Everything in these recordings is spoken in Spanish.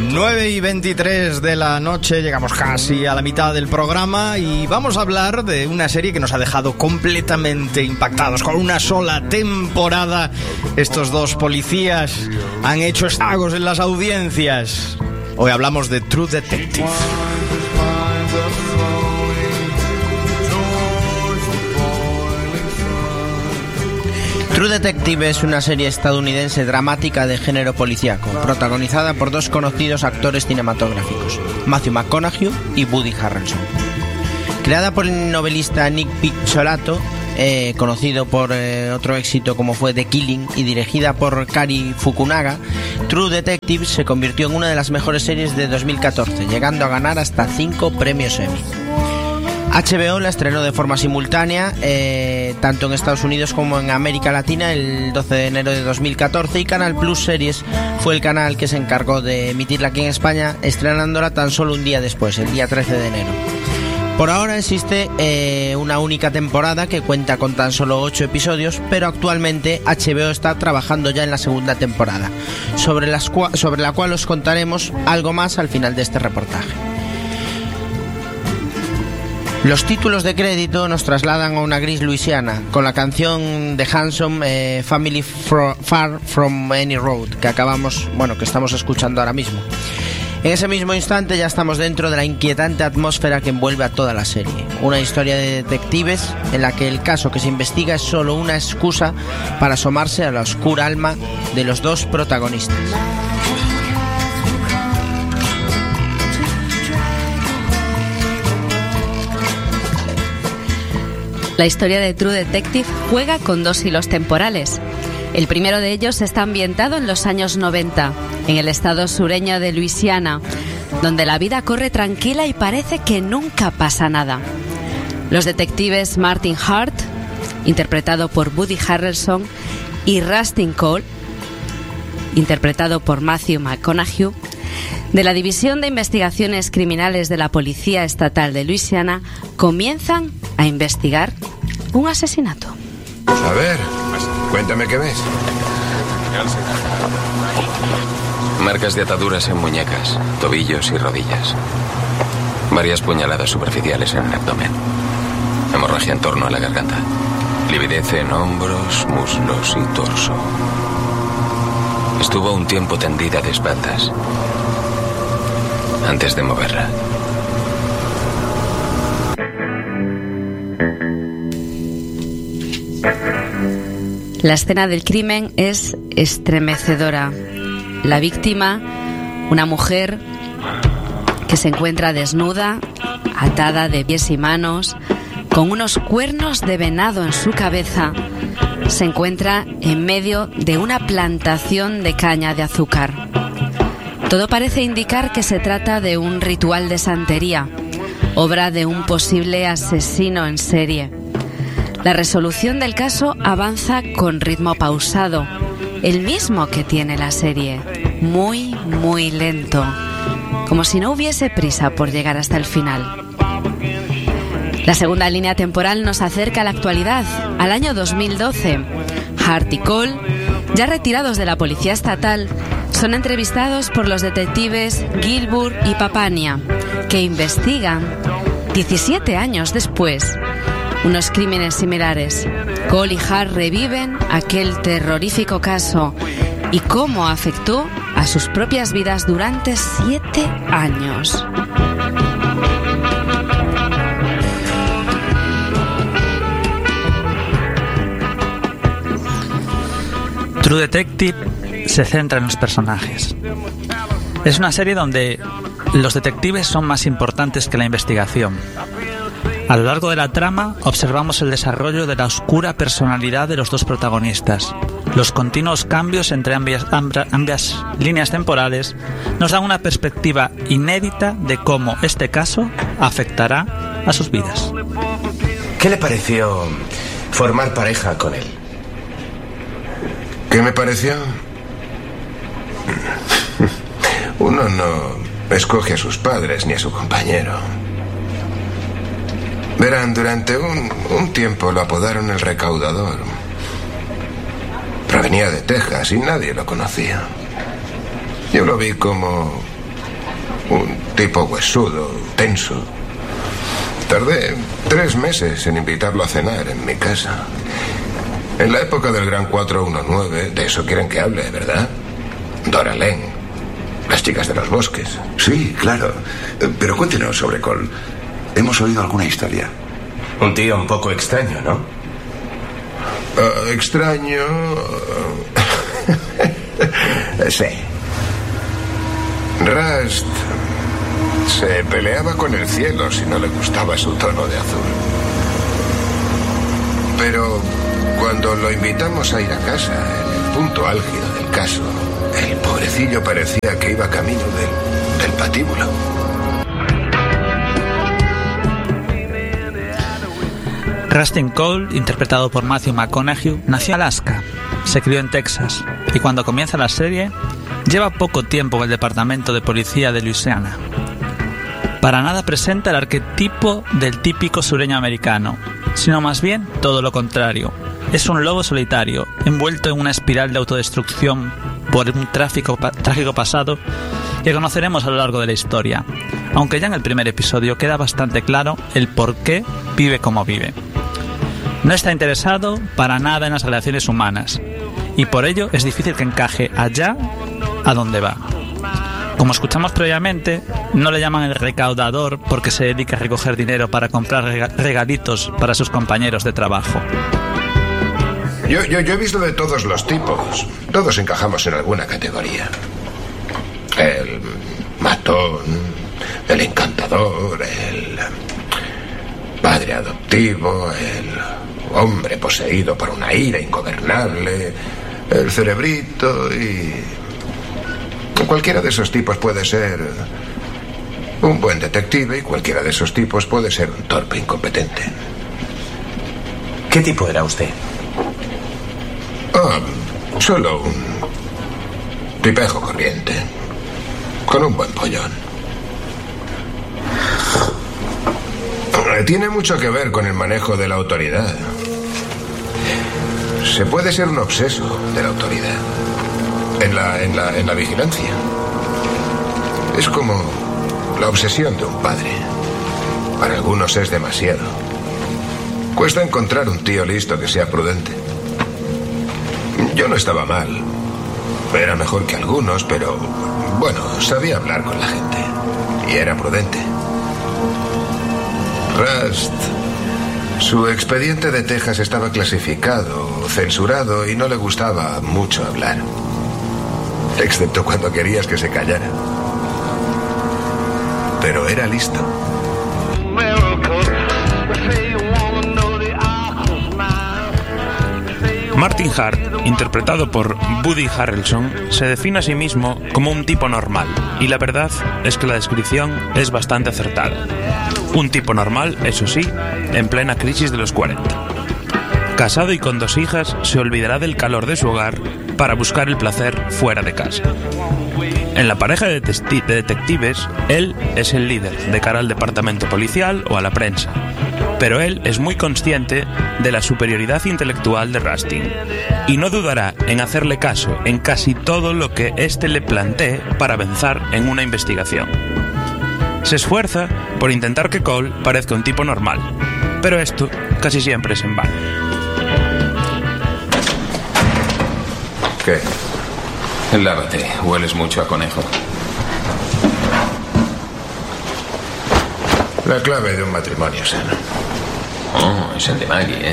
9:23 de la noche, llegamos casi a la mitad del programa y vamos a hablar de una serie que nos ha dejado completamente impactados. Con una sola temporada, estos dos policías han hecho estragos en las audiencias. Hoy hablamos de True Detective. True Detective es una serie estadounidense dramática de género policíaco, protagonizada por dos conocidos actores cinematográficos, Matthew McConaughey y Woody Harrelson. Creada por el novelista Nick Picciolato, conocido por otro éxito como fue The Killing, y dirigida por Cary Fukunaga, True Detective se convirtió en una de las mejores series de 2014, llegando a ganar hasta 5 premios Emmy. HBO la estrenó de forma simultánea, tanto en Estados Unidos como en América Latina, el 12 de enero de 2014, y Canal Plus Series fue el canal que se encargó de emitirla aquí en España, estrenándola tan solo un día después, el día 13 de enero. Por ahora existe una única temporada que cuenta con tan solo 8 episodios, pero actualmente HBO está trabajando ya en la segunda temporada, sobre la cual os contaremos algo más al final de este reportaje. Los títulos de crédito nos trasladan a una gris Luisiana, con la canción de Hanson, Family Far From Any Road, que estamos escuchando ahora mismo. En ese mismo instante ya estamos dentro de la inquietante atmósfera que envuelve a toda la serie. Una historia de detectives en la que el caso que se investiga es solo una excusa para asomarse a la oscura alma de los dos protagonistas. La historia de True Detective juega con dos hilos temporales. El primero de ellos está ambientado en los años 90, en el estado sureño de Luisiana, donde la vida corre tranquila y parece que nunca pasa nada. Los detectives Martin Hart, interpretado por Woody Harrelson, y Rustin Cole, interpretado por Matthew McConaughey, de la División de Investigaciones Criminales de la Policía Estatal de Luisiana, comienzan a investigar un asesinato. A ver, cuéntame qué ves. Marcas de ataduras en muñecas, tobillos y rodillas. Varias puñaladas superficiales en el abdomen. Hemorragia en torno a la garganta. Lividez en hombros, muslos y torso. Estuvo un tiempo tendida de espaldas antes de moverla. La escena del crimen es estremecedora. La víctima, una mujer que se encuentra desnuda, atada de pies y manos, con unos cuernos de venado en su cabeza, se encuentra en medio de una plantación de caña de azúcar. Todo parece indicar que se trata de un ritual de santería, obra de un posible asesino en serie. La resolución del caso avanza con ritmo pausado, el mismo que tiene la serie, muy, muy lento, como si no hubiese prisa por llegar hasta el final. La segunda línea temporal nos acerca a la actualidad, al año 2012. Hart y Cole, ya retirados de la policía estatal, son entrevistados por los detectives Gilbert y Papania, que investigan, 17 años después, unos crímenes similares. Cole y Hart reviven aquel terrorífico caso y cómo afectó a sus propias vidas durante 7 años. True Detective se centra en los personajes. Es una serie donde los detectives son más importantes que la investigación. A lo largo de la trama observamos el desarrollo de la oscura personalidad de los dos protagonistas. Los continuos cambios entre ambas líneas temporales nos dan una perspectiva inédita de cómo este caso afectará a sus vidas. ¿Qué le pareció formar pareja con él? ¿Qué me pareció? Uno no escoge a sus padres ni a su compañero. Verán, durante un tiempo lo apodaron el recaudador. Provenía de Texas y nadie lo conocía. Yo lo vi como Un tipo huesudo, tenso. Tardé 3 meses en invitarlo a cenar en mi casa. En la época del Gran 419, de eso quieren que hable, ¿verdad? Dora Lane, las chicas de los bosques. Sí, claro. Pero cuéntenos sobre Cole. Hemos oído alguna historia. Un tío un poco extraño, ¿no? Extraño. Sí. Rust se peleaba con el cielo si no le gustaba su tono de azul. Pero cuando lo invitamos a ir a casa, en el punto álgido del caso, el pobrecillo parecía que iba camino del patíbulo. Rustin Cole, interpretado por Matthew McConaughey, nació en Alaska, se crió en Texas y cuando comienza la serie lleva poco tiempo en el departamento de policía de Luisiana. Para nada presenta el arquetipo del típico sureño americano, sino más bien todo lo contrario. Es un lobo solitario, envuelto en una espiral de autodestrucción por un trágico pasado que conoceremos a lo largo de la historia, aunque ya en el primer episodio queda bastante claro el por qué vive como vive. No está interesado para nada en las relaciones humanas, y por ello es difícil que encaje allá a donde va. Como escuchamos previamente, no le llaman el recaudador porque se dedica a recoger dinero para comprar regalitos para sus compañeros de trabajo. Yo he visto de todos los tipos. Todos encajamos en alguna categoría. El matón, el encantador, el padre adoptivo, el hombre poseído por una ira ingobernable, el cerebrito y... Cualquiera de esos tipos puede ser un buen detective y cualquiera de esos tipos puede ser un torpe incompetente. ¿Qué tipo era usted? Solo un tipejo corriente, con un buen pollón. Tiene mucho que ver con el manejo de la autoridad. Se puede ser un obseso de la autoridad. En la vigilancia. Es como la obsesión de un padre. Para algunos es demasiado. Cuesta encontrar un tío listo que sea prudente. Yo no estaba mal. Era mejor que algunos, pero... bueno, sabía hablar con la gente. Y era prudente. Rust... Su expediente de Texas estaba clasificado, censurado y no le gustaba mucho hablar. Excepto cuando querías que se callara. Pero era listo. Martin Hart, interpretado por Woody Harrelson, se define a sí mismo como un tipo normal, y la verdad es que la descripción es bastante acertada. Un tipo normal, eso sí, en plena crisis de los 40. Casado y con 2 hijas, se olvidará del calor de su hogar para buscar el placer fuera de casa. En la pareja de detectives, él es el líder de cara al departamento policial o a la prensa, pero él es muy consciente de la superioridad intelectual de Rustin y no dudará en hacerle caso en casi todo lo que éste le plantee para avanzar en una investigación. Se esfuerza por intentar que Cole parezca un tipo normal, pero esto casi siempre es en vano. ¿Qué? Lávate, hueles mucho a conejo. La clave de un matrimonio sano. Oh, es el de Maggie,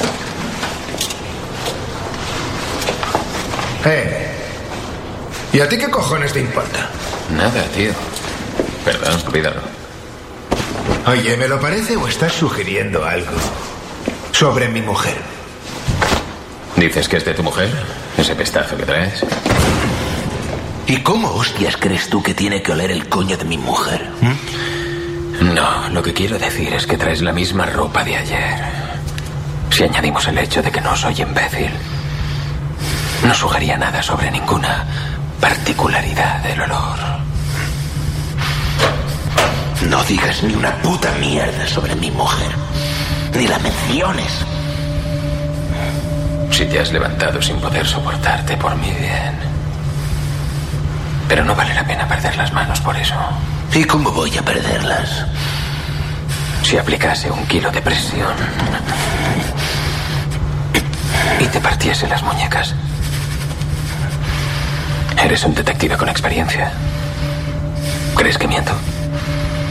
¿Y a ti qué cojones te importa? Nada, tío. Perdón, olvídalo. Oye, ¿me lo parece o estás sugiriendo algo sobre mi mujer? ¿Dices que es de tu mujer? ¿Ese pestazo que traes? ¿Y cómo hostias crees tú que tiene que oler el coño de mi mujer? No, lo que quiero decir es que traes la misma ropa de ayer. Si añadimos el hecho de que no soy imbécil, no sugería nada sobre ninguna particularidad del olor. No digas ni una puta mierda sobre mi mujer. Ni la menciones. Si te has levantado sin poder soportarte por mi bien, Pero no vale la pena perder las manos por eso. ¿Y cómo voy a perderlas? Si aplicase 1 kilo de presión y te partiese las muñecas. Eres un detective con experiencia. ¿Crees que miento?